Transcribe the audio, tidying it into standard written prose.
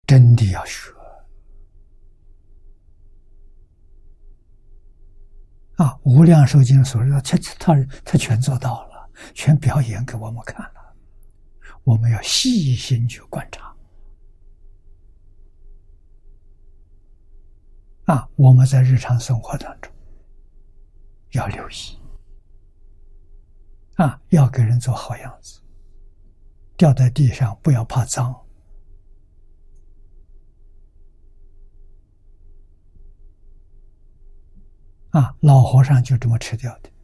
真的要学啊！无量寿经所说，他全做到了，全表演给我们看了。我们要细心去观察啊！我们在日常生活当中要留意啊，要给人做好样子，掉在地上不要怕脏啊！老和尚就这么吃掉的。